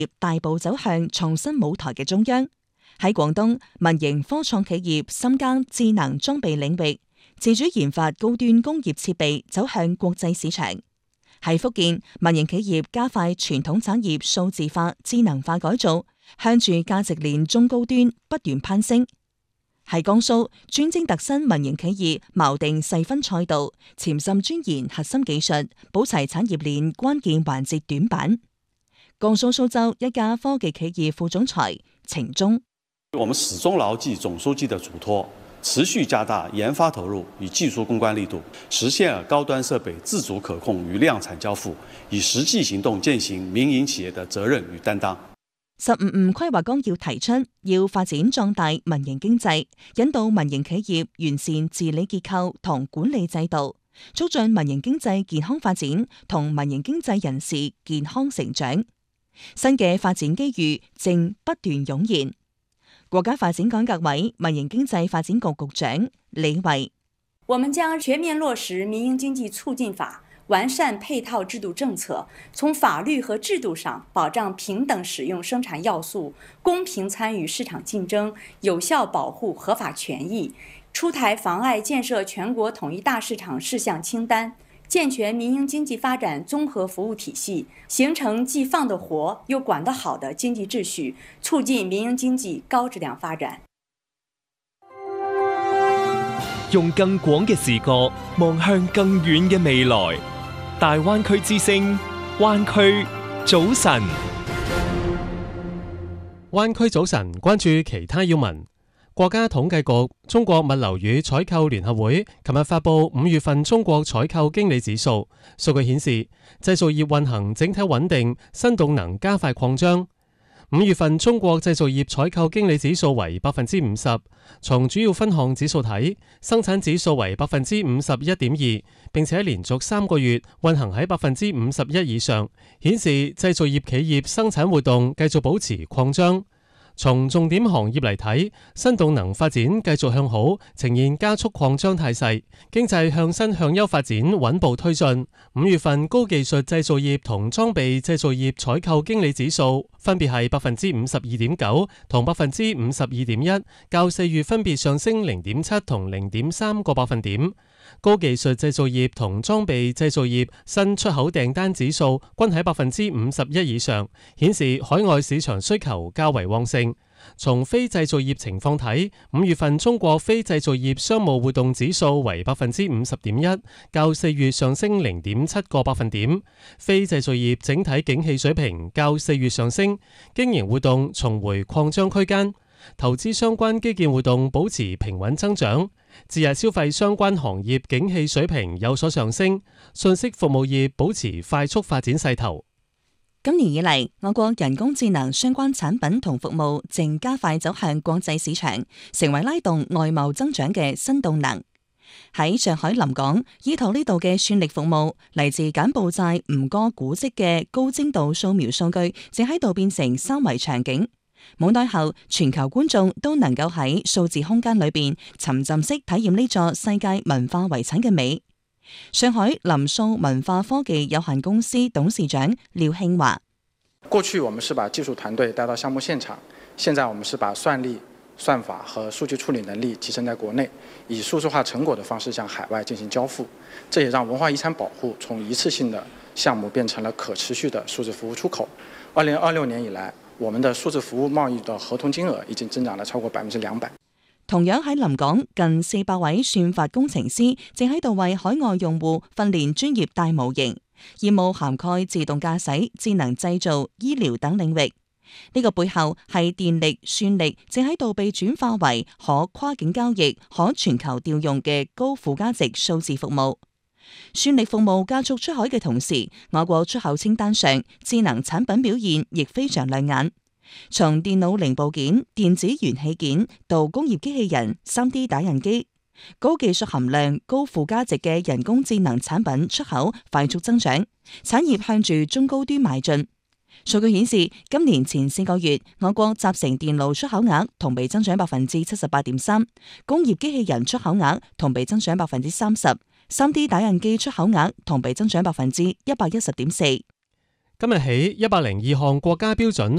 業大步走向創新舞台嘅中央。喺廣東，民營科創企業深耕智能裝備領域，自主研發高端工業設備，走向國際市場。喺福建，民營企業加快傳統產業數字化、智能化改造，向住價值鏈中高端不斷攀升。喺江蘇，專精特新民營企業錨定細分賽道，潛心鑽研核心技術，補齊產業鏈關鍵環節短板。江蘇蘇州一家科技企業副總裁程忠： 我們始終牢記總書記的囑託，持續加大研發投入與技術攻關力度，實現了高端設備自主可控與量產交付，以實際行動踐行民營企業的責任與擔當。 15五規劃綱要提出，要發展壯大民營經濟，引導民營企業完善治理結構同管理制度，促進民營經濟健康發展同民營經濟人士健康成長。新嘅發展機遇正不斷湧現。國家發展改革委民營經濟發展局局長李維： 我們將全面落實民營經濟促進法，完善配套制度政策，從法律和制度上保障平等使用生產要素，公平參與市場競爭，有效保護合法權益，出台妨礙建設全國統一大市場事項清單，健全民營經濟發展綜合服務體系，形成既放得活又管得好的經濟秩序，促進民營經濟高質量發展。 用更廣嘅視角望向更遠嘅未來。大灣區之聲，灣區早晨。 灣區早晨，關注其他要聞。國家統計局、中國物流與採購聯合會琴日發布5月份中國採購經理指數，數據顯示製造業運行整體穩定，新動能加快擴張。5月份中國製造業採購經理指數為50%，從主要分項指數睇，生產指數為51.2%，並且連續3個月運行喺51%以上，顯示製造業企業生產活動繼續保持擴張。從重點行業嚟睇，新動能發展繼續向好，呈現加速擴張態勢，經濟向新向優發展穩步推進。5月份高技術製造業同裝備製造業採購經理指數分別係52.9%同52.1%，較4月分別上升0.7同0.3個百分點。高技術製造業同裝備製造業新出口訂單指數均喺51%以上，顯示海外市場需求較為旺盛。從非製造業情況睇，5月份中國非製造業商務活動指數為50.1%，較4月上升0.7個百分點。非製造業整體景氣水平較4月上升，經營活動重回擴張區間。投資相關基建活動保持平穩增長，節日消費相關行業景氣水平有所上升，信息服務業保持快速發展勢頭。 今年以嚟，我國人工智能相關產品同服務正加快走向國際市場，成為拉動外貿增長嘅新動能。喺上海臨港，依託呢度嘅算力服務，嚟自柬埔寨吳哥古蹟嘅高精度掃描數據，正喺度變成3維場景。冇耐後，全球觀眾都能夠喺數字空間裏邊沉浸式體驗呢座世界文化遺產嘅美。上海林數文化科技有限公司董事長廖慶華： 過去我們是把技術團隊帶到項目現場，現在我們是把算力、算法和數據處理能力提升在國內，以數字化成果的方式向海外進行交付。這也讓文化遺產保護從一次性的項目變成了可持續的數字服務出口。2026年以來，我們的數字服務貿易的合同金額已經增長了超過200%。 同樣喺臨港，近400位算法工程師正喺度為海外用戶訓練專業大模型，業務涵蓋自動駕駛、智能製造、醫療等領域。呢個背後係電力、算力正喺度被轉化為可跨境交易、可全球調用嘅高附加值數字服務。算力服務加速出海嘅同時，我國出口清單上智能產品表現亦非常亮眼。從電腦零部件、電子元器件到工業機器人、3D 打印機，高技術含量、高附加值嘅人工智能產品出口快速增長，產業向住中高端邁進。數據顯示，今年前4個月，我國集成電路出口額同比增長78.3%，工業機器人出口額同比增長30%，3D 打印機出口額同比增長110.4%。 今日起，102項國家標準